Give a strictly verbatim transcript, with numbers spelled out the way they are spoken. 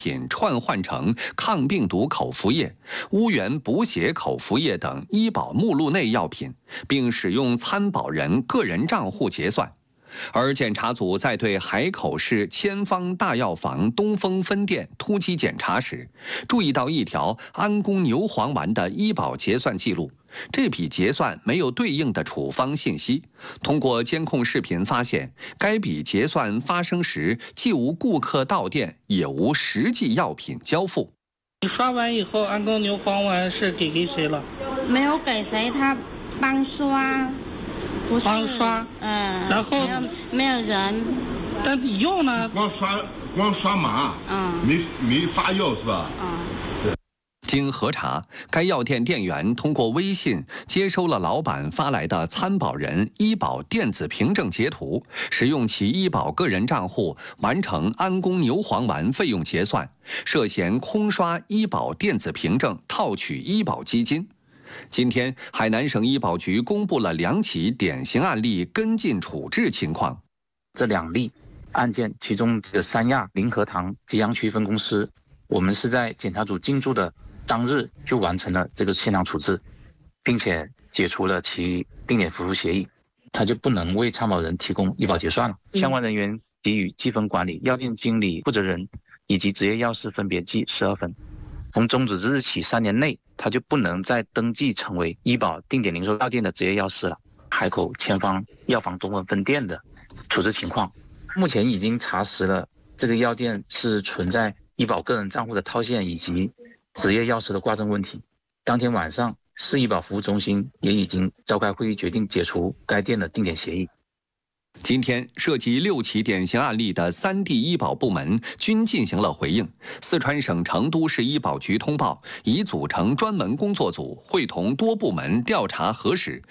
品串换成抗病毒口服液、乌源补血口服液等医保目录内药品，并使用参保人个人账户结算。而检查组在对海口市千方大药房东风分店突击检查时，注意到一条安宫牛黄丸的医保结算记录。这笔结算没有对应的处方信息。通过监控视频发现，该笔结算发生时既无顾客到店，也无实际药品交付。 你刷完以后，安宫牛黄丸是给给谁了？ 没有给谁，他帮刷。不是帮刷， 嗯， 然后没有没有人， 但你用呢？ 光刷光刷码， 嗯， 没没发药是吧？ 嗯。 经核查，该药店店员通过微信接收了老板发来的参保人医保电子凭证截图，使用其医保个人账户完成安宫牛黄丸费用结算，涉嫌空刷医保电子凭证套取医保基金。今天，海南省医保局公布了两起典型案例跟进处置情况。 这两例案件，其中这个三亚临河塘吉阳区分公司，我们是在检查组进驻的当日就完成了这个现场处置，并且解除了其定点服务协议，他就不能为参保人提供医保结算了。相关人员给予记分管理、药店经理、负责人以及执业药师分别记十二分。从终止之日起三年内，他就不能再登记成为医保定点零售药店的执业药师了。海口千方药房东风分店的处置情况，目前已经查实了这个药店是存在医保个人账户的套现以及执业药师的挂证问题。当天晚上，市医保服务中心也已经召开会议，决定解除该店的定点协议。 今天，涉及六起典型案例的三地医保部门均进行了回应。四川省成都市医保局通报，已组成专门工作组，会同多部门调查核实，